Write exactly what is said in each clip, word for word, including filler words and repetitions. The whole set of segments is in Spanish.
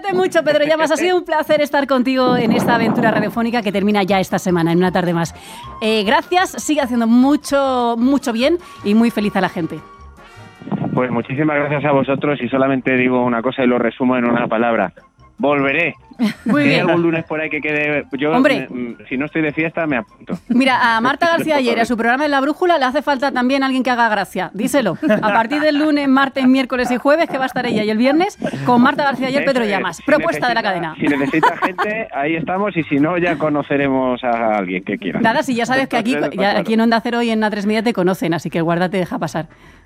Cuídate mucho, Pedro Llamas. Ha sido un placer estar contigo en esta aventura radiofónica que termina ya esta semana, en una tarde más. Eh, gracias, sigue haciendo mucho, mucho bien y muy feliz a la gente. Pues muchísimas gracias a vosotros y solamente digo una cosa y lo resumo en una palabra. Volveré. Muy si bien. hay algún lunes por ahí que quede... Yo, Hombre. me, si no estoy de fiesta, me apunto. Mira, a Marta García ayer y a su programa en La Brújula le hace falta también alguien que haga gracia. Díselo. A partir del lunes, martes, miércoles y jueves, que va a estar ella, y el viernes con Marta García ayer, Pedro Llamas. Si Propuesta de la necesita- cadena. Si necesita gente, ahí estamos, y si no, ya conoceremos a alguien que quiera. Nada, si ya sabes que aquí, Entonces, ya, claro. aquí en Onda Cero y en A tres Media te conocen, así que guarda, te deja pasar.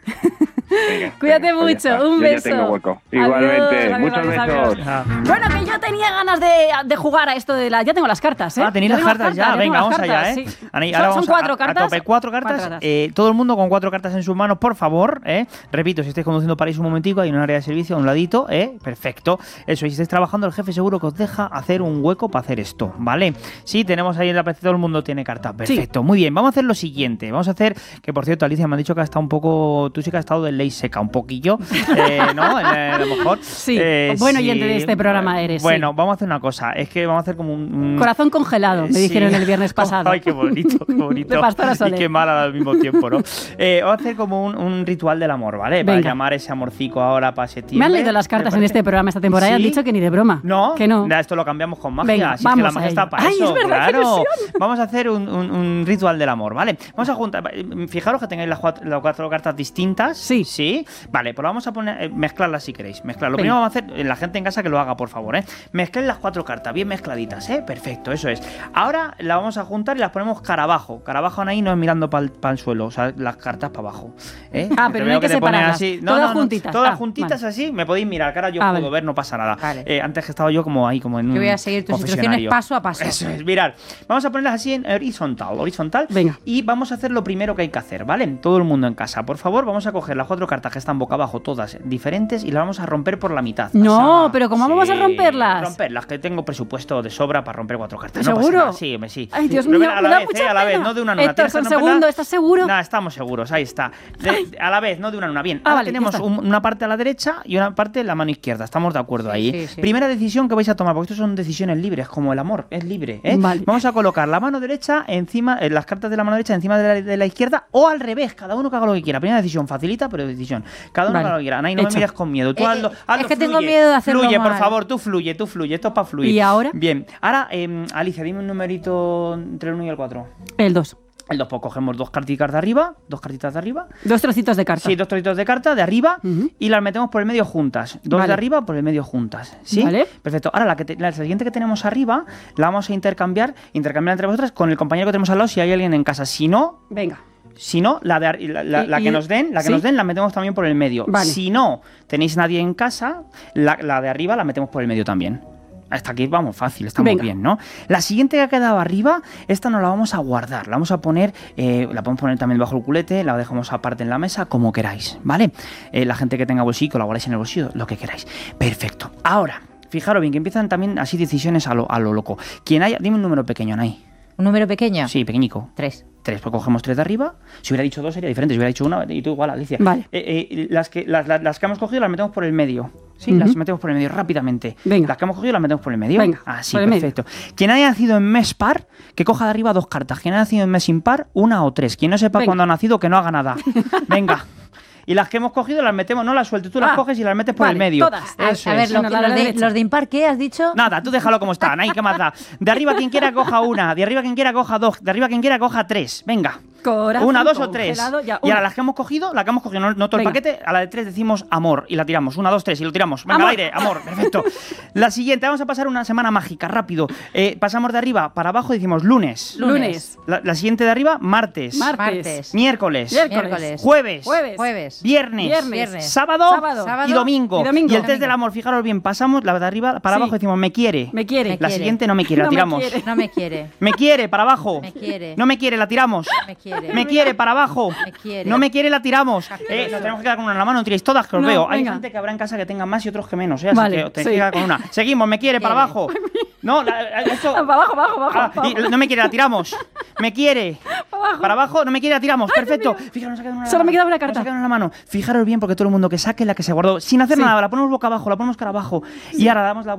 Venga, Cuídate venga, pues mucho, ya está. un Yo beso. ya tengo hueco. Adiós, Igualmente, adiós, muchos adiós, besos. adiós. Bueno, que yo tenía ganas de, de jugar a esto de la... Ya tengo las cartas, ¿eh? Ah, tenéis Ya las tengo cartas ya. tengo Venga, las vamos cartas, allá, ¿eh? sí. Ahora Son- vamos son cuatro a, cartas. a tope. Cuatro cartas. Cuatro cartas. Eh, todo el mundo con cuatro cartas en sus manos, por favor, ¿eh? Repito, si estáis conduciendo para ir un momentico, hay un área de servicio a un ladito, ¿eh? Perfecto. Eso, y si estáis trabajando, el jefe seguro que os deja hacer un hueco para hacer esto, ¿vale? Sí, tenemos ahí en la P C, todo el mundo tiene cartas. Perfecto, muy bien. Vamos a hacer lo siguiente. Vamos a hacer, que por cierto, Alicia, me ha dicho que ha estado un poco... Tú sí que has estado de ley seca, un poquillo, eh, ¿no? Eh, a lo mejor. Sí, Eh, buen sí. oyente de este programa eres. Bueno, sí. vamos a hacer una cosa. Es que vamos a hacer como un... un- Corazón congelado, me Sí. dijeron el viernes pasado. Ay, qué bonito, qué bonito. De Pastora Soler. Y qué mal al mismo tiempo, ¿no? Eh, vamos a hacer como un, un ritual del amor, ¿vale? Para Venga. llamar ese amorcico ahora para septiembre. Me han leído las cartas ¿Me en parece? este programa esta temporada y han ¿Sí? dicho que ni de broma. ¿No? Que no. Ya, esto lo cambiamos con magia. Venga, si es que la vamos magia a está ello. para Ay, eso, es verdad, qué claro. ilusión. Vamos a hacer un, un- un ritual del amor, ¿vale? Vamos a juntar. Fijaros que tengáis las cuatro, las cuatro cartas distintas. Sí. Sí. Vale, pues vamos a poner, eh, mezclarlas si queréis. Mezclar. Lo Venga. primero vamos a hacer, eh, la gente en casa que lo haga, por favor, ¿eh? Mezclen las cuatro cartas, bien mezcladitas, ¿eh? Perfecto, eso es. Ahora las vamos a juntar y las ponemos cara abajo. Cara abajo ahí no es mirando para el suelo, o sea, las cartas para abajo. ¿eh? Ah, Te pero no veo hay que te pones separarlas. así. Todas juntitas. Todas Ah, juntitas vale. así, me podéis mirar, cara yo Ah, puedo vale. ver, no pasa nada. Vale. Eh, antes que estaba yo como ahí, como en un Yo voy a seguir tus instrucciones confesionario. paso a paso. Eso es, mirad. Vamos a ponerlas así en horizontal, horizontal. Venga. Y vamos a hacer lo primero que hay que hacer, ¿vale? Todo el mundo en casa, por favor, vamos a coger las cuatro cartas que están boca abajo, todas diferentes, y las vamos a romper por la mitad. No, O sea, pero ¿cómo vamos a romperlas? Romperlas, que tengo presupuesto de sobra para romper cuatro cartas. ¿Seguro? No pasa nada. Sí, hombre, sí. Ay, Dios Pero mío, a me la da vez, mucha eh, a la vez, pena. no de una en una. Héctor, Tienes que son romperlas- segundo, ¿estás seguro? Nada, estamos seguros, ahí está. De- Ay. a la vez, no de una en una. Bien, Ah, ahora vale, ya tenemos está. un- una parte a la derecha y una parte en la mano izquierda. Estamos de acuerdo Sí, ahí. sí, sí. Primera decisión que vais a tomar, porque esto son decisiones libres, como el amor, es libre. ¿eh? Vale. Vamos a colocar la mano derecha encima, eh, las cartas de la mano derecha encima de la, de la izquierda o al revés, cada uno que haga lo que quiera. Primera decisión, facilita, pero decisión. Cada uno Vale. que haga lo que quiera. Nay, no me Hecho. mires con miedo. Tú Eh, hazlo, eh, hazlo, es que tengo fluye. miedo de hacerlo Fluye, por mal. favor, tú fluye, tú fluye. Esto es para fluir. ¿Y ahora? Bien. Ahora, eh, Alicia, dime un numerito entre el uno y el cuatro. El dos. El dos, pues cogemos dos cartitas de arriba, dos cartitas de arriba. Dos trocitos de carta. Sí, dos trocitos de carta de arriba Ujú. y las metemos por el medio juntas. Dos Vale. de arriba por el medio juntas. ¿Sí? Vale. Perfecto. Ahora la, que te- la siguiente que tenemos arriba la vamos a intercambiar, intercambiar entre vosotras con el compañero que tenemos al lado si hay alguien en casa. Si no, Venga. si no, la, de, ar- la, la- Y- la y- que nos den, la que ¿sí? nos den la metemos también por el medio. Vale. Si no tenéis nadie en casa, la, la de arriba la metemos por el medio también. Hasta aquí vamos fácil, estamos Venga. bien, ¿no? La siguiente que ha quedado arriba, esta nos la vamos a guardar. La vamos a poner, eh, la podemos poner también bajo el culete, la dejamos aparte en la mesa, como queráis, ¿vale? Eh, la gente que tenga bolsillo, la guardáis en el bolsillo, lo que queráis. Perfecto. Ahora, fijaros bien, que empiezan también así decisiones a lo, a lo loco. Quien haya, dime un número pequeño, Nay. ¿Un número pequeño? Sí, pequeñico. Tres. Tres, pues cogemos tres de arriba. Si hubiera dicho dos sería diferente. Si hubiera dicho una, y tú igual, Alicia. Vale. Eh, eh, las, que, las, las, las que hemos cogido las metemos por el medio. Sí, Ujú. las metemos por el medio rápidamente. Venga. Las que hemos cogido las metemos por el medio. Venga, Así, por el medio. perfecto. Quien haya nacido en mes par, que coja de arriba dos cartas. Quien haya nacido en mes impar, una o tres. Quien no sepa Venga. cuándo ha nacido, que no haga nada. Venga. Y las que hemos cogido las metemos, no las sueltes, tú las Ah, coges y las metes por vale, el medio. todas. A, Eso a ver, es. lo- Bueno, la de los, la de, derecha. los de impar, ¿qué has dicho? Nada, tú déjalo como está, Nay, ¿qué más da? De arriba quien quiera coja una, de arriba quien quiera coja dos, de arriba quien quiera coja tres. Venga. Corazón Una, dos o tres. congelado, ya, Y una. ahora las que hemos cogido, la que hemos cogido, no, no todo el Venga. paquete, a la de tres decimos amor y la tiramos. Una, dos, tres y lo tiramos. Venga, Amor. al aire, amor, perfecto. La siguiente, vamos a pasar una semana mágica, rápido. Eh, pasamos de arriba para abajo y decimos lunes. Lunes. La, la siguiente de arriba, martes. Martes. Martes. Miércoles. Miércoles. Miércoles. Jueves. Jueves. Jueves. Viernes. Viernes. Viernes. Sábado, Sábado. Sábado. y domingo. Y domingo. el test Domingo. del amor, fijaros bien, pasamos la de arriba para Sí. abajo y decimos me quiere. Me quiere. Me La quiere. siguiente no me quiere, la No me tiramos. quiere. No me quiere. Me quiere, para abajo. Me quiere. No me quiere, la tiramos. Me quiere. Me quiere, para abajo. Me quiere. No me quiere, la tiramos. Eh, nos tenemos que quedar con una en la mano, no tiréis todas, que os No, veo. Hay venga. gente que habrá en casa que tenga más y otros que menos, ¿eh? Así Vale, que os tenéis sí. que quedar con una. Seguimos, me quiere, para Quiere. abajo. No, la- esto... Para abajo, abajo, abajo. Ah, y no me quiere, la tiramos. Me quiere. abajo. Para abajo, no me quiere, la tiramos. Perfecto. Fijaros, nos ha quedado una en la Solo me mano. queda una Nos carta. ha quedado una en la mano. Fijaros bien, porque todo el mundo que saque la que se guardó, sin hacer Sí. nada, la ponemos boca abajo, la ponemos cara abajo. Y ahora damos la